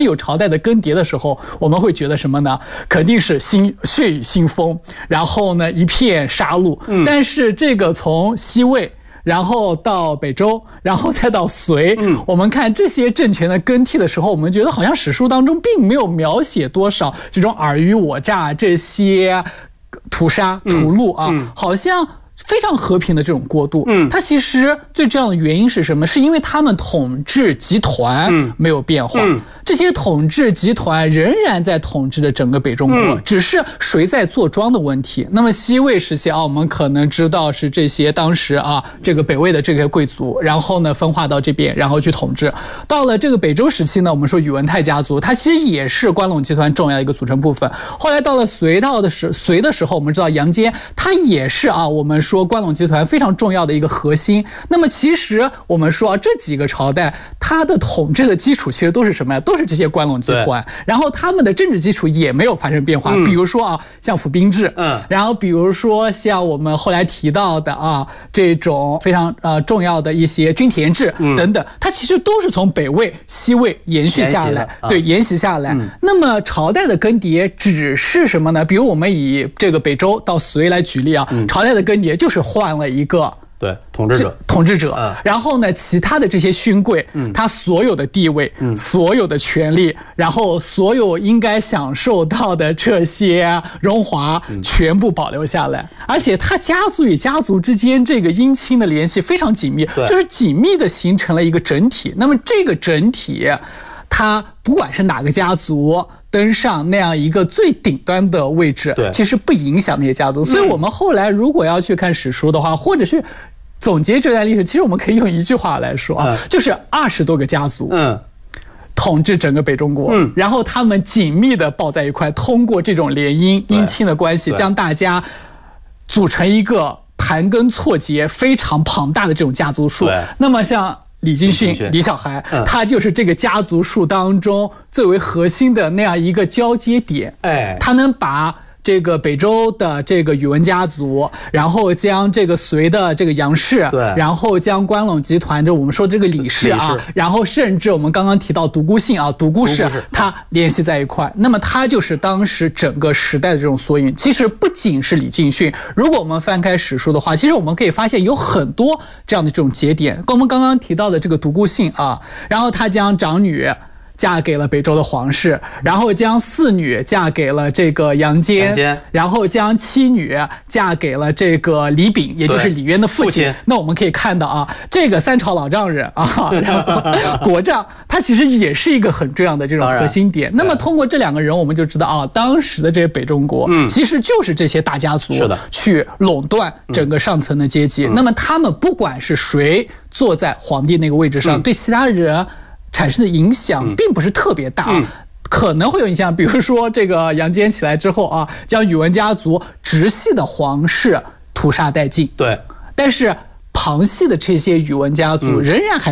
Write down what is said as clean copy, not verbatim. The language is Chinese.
有朝代的更迭的时候，我们会觉得什么呢？肯定是血雨腥风，然后呢一片杀戮。但是这个从西魏，然后到北周，然后再到隋，我们看这些政权的更替的时候，我们觉得好像史书当中并没有描写多少这种尔虞我诈、这些屠杀屠戮啊，好像非常和平的这种过渡。它其实最重要的原因是什么？是因为他们统治集团没有变化，这些统治集团仍然在统治着整个北中国，只是谁在坐庄的问题。那么西魏时期啊，我们可能知道是这些当时啊这个北魏的这个贵族，然后呢分化到这边，然后去统治。到了这个北周时期呢，我们说宇文泰家族，它其实也是关陇集团重要的一个组成部分。后来到了隋的时候，我们知道杨坚他也是啊，我们说关陇集团非常重要的一个核心。那么其实我们说啊，这几个朝代它的统治的基础其实都是什么呀？都是这些关陇集团，然后他们的政治基础也没有发生变化。比如说啊，像府兵制，然后比如说像我们后来提到的啊这种非常重要的一些均田制等等，它其实都是从北魏、西魏延续下来，沿袭下来。那么朝代的更迭只是什么呢？比如我们以这个北周到隋来举例啊，朝代的更迭就是换了一个统治者，然后呢，其他的这些勋贵，他所有的地位，所有的权利，然后所有应该享受到的这些荣华，全部保留下来。而且他家族与家族之间这个姻亲的联系非常紧密，就是紧密的形成了一个整体。那么这个整体，它不管是哪个家族登上那样一个最顶端的位置，其实不影响那些家族。所以我们后来如果要去看史书的话，或者是总结这段历史，其实我们可以用一句话来说啊，就是20多个家族，统治整个北中国，然后他们紧密的抱在一块，通过这种联姻姻亲的关系，将大家组成一个盘根错节、非常庞大的这种家族树。那么像李敬训、李小孩，他就是这个家族树当中最为核心的那样一个交接点。他能把这个北周的这个宇文家族，然后将这个隋的这个杨氏，然后将关陇集团就我们说这个李氏啊，然后甚至我们刚刚提到独孤信啊、独孤氏，他联系在一块。那么他就是当时整个时代的这种缩影。其实不仅是李敬训，如果我们翻开史书的话，其实我们可以发现有很多这样的这种节点，跟我们刚刚提到的这个独孤信啊，然后他将长女嫁给了北周的皇室，然后将四女嫁给了这个杨坚，然后将七女嫁给了这个李炳，也就是李渊的父亲。那我们可以看到啊，这个三朝老丈人啊，然后国丈，他其实也是一个很重要的这种核心点。那么通过这两个人，我们就知道啊，当时的这些北中国，其实就是这些大家族去垄断整个上层的阶级。那么他们不管是谁坐在皇帝那个位置上，对其他人产生的影响并不是特别大，可能会有影响。比如说这个杨坚起来之后啊，将宇文家族直系的皇室屠杀殆尽，但是旁系的这些宇文家族仍然还